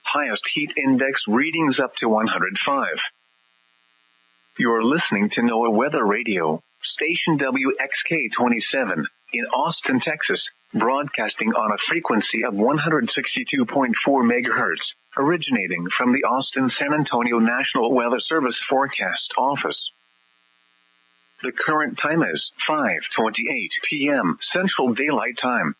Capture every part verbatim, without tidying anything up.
Highest heat index readings up to one hundred five. You're listening to NOAA Weather Radio, station W X K twenty-seven, in Austin, Texas, broadcasting on a frequency of one hundred sixty-two point four megahertz, originating from the Austin-San Antonio National Weather Service Forecast Office. The current time is five twenty-eight p.m. Central Daylight Time.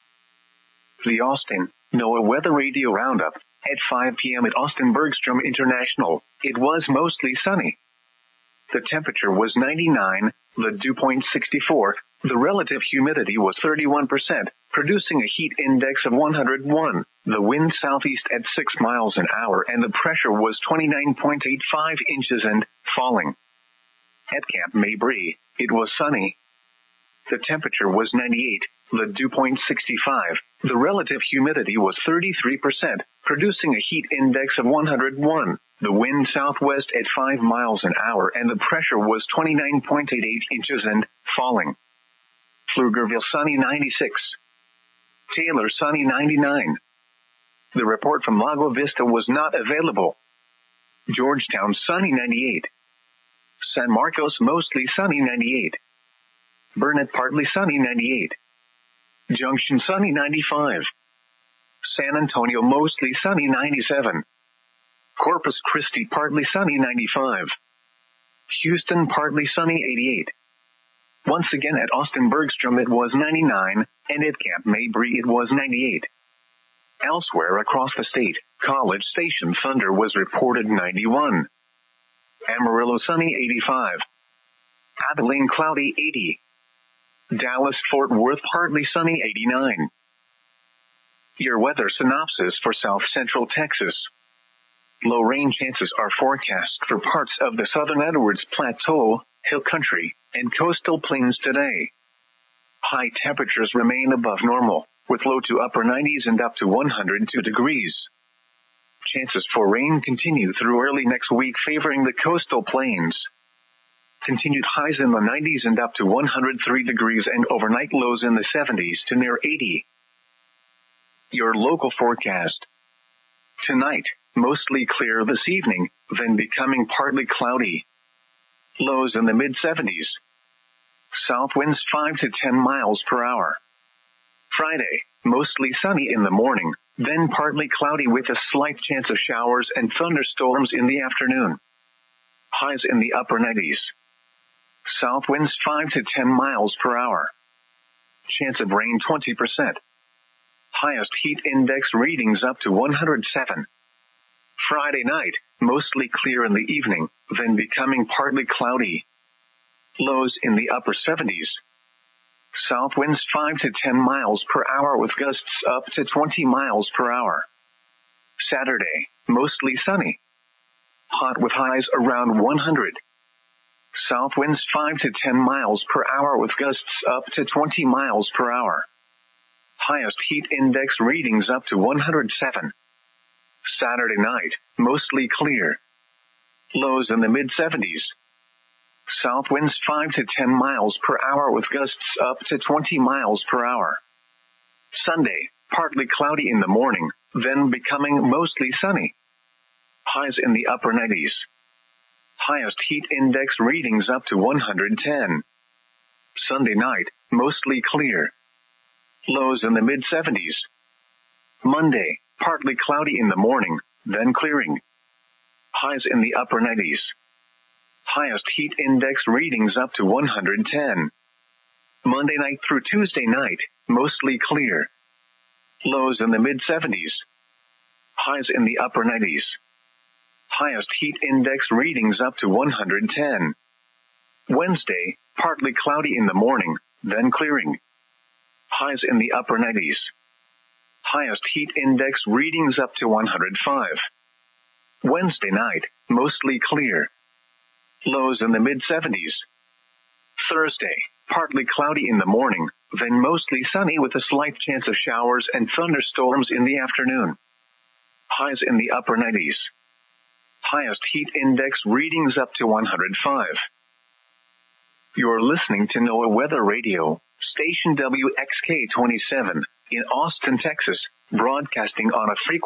The Austin NOAA Weather Radio Roundup. At five p.m. at Austin Bergstrom International, it was mostly sunny. The temperature was ninety-nine, the dew point sixty-four, the relative humidity was thirty-one percent, producing a heat index of one hundred one, the wind southeast at six miles an hour, and the pressure was twenty-nine point eight five inches and falling. At Camp Mabry, it was sunny. The temperature was ninety-eight, the dew point sixty-five, the relative humidity was thirty-three percent, producing a heat index of one hundred one, the wind southwest at five miles an hour, and the pressure was twenty-nine point eight eight inches and falling. Pflugerville sunny ninety-six. Taylor sunny ninety-nine. The report from Lago Vista was not available. Georgetown sunny ninety-eight. San Marcos mostly sunny ninety-eight. Burnett partly sunny ninety-eight. Junction sunny ninety-five. San Antonio mostly sunny ninety-seven. Corpus Christi partly sunny ninety-five. Houston partly sunny eighty-eight. Once again at Austin Bergstrom it was ninety-nine, and at Camp Mabry it was ninety-eight. Elsewhere across the state, College Station Thunder was reported ninety-one. Amarillo sunny eighty-five. Abilene cloudy eighty. Dallas Fort Worth partly sunny eighty-nine. Your weather synopsis for South Central Texas. Low rain chances are forecast for parts of the southern Edwards Plateau, Hill Country, and coastal plains today. High temperatures remain above normal, with low to upper nineties and up to one hundred two degrees. Chances for rain continue through early next week, favoring the coastal plains. Continued highs in the nineties and up to one hundred three degrees, and overnight lows in the seventies to near eighty. Your local forecast. Tonight, mostly clear this evening, then becoming partly cloudy. Lows in the mid seventies. South winds five to ten miles per hour. Friday, mostly sunny in the morning, then partly cloudy with a slight chance of showers and thunderstorms in the afternoon. Highs in the upper nineties. South winds five to ten miles per hour. Chance of rain twenty percent. Highest heat index readings up to one hundred seven. Friday night, mostly clear in the evening, then becoming partly cloudy. Lows in the upper seventies. South winds five to ten miles per hour with gusts up to twenty miles per hour. Saturday, mostly sunny. Hot with highs around one hundred. South winds five to ten miles per hour with gusts up to twenty miles per hour. Highest heat index readings up to one hundred seven. Saturday night, mostly clear. Lows in the mid seventies. South winds five to ten miles per hour with gusts up to twenty miles per hour. Sunday, partly cloudy in the morning, then becoming mostly sunny. Highs in the upper nineties. Highest heat index readings up to one hundred ten. Sunday night, mostly clear. Lows in the mid seventies. Monday, partly cloudy in the morning, then clearing. Highs in the upper nineties. Highest heat index readings up to one hundred ten. Monday night through Tuesday night, mostly clear. Lows in the mid seventies. Highs in the upper nineties. Highest heat index readings up to one hundred ten. Wednesday, partly cloudy in the morning, then clearing. Highs in the upper nineties. Highest heat index readings up to one hundred five. Wednesday night, mostly clear. Lows in the mid seventies. Thursday, partly cloudy in the morning, then mostly sunny with a slight chance of showers and thunderstorms in the afternoon. Highs in the upper nineties. Highest heat index readings up to one hundred five. You're listening to NOAA Weather Radio, station W X K twenty-seven, in Austin, Texas, broadcasting on a frequency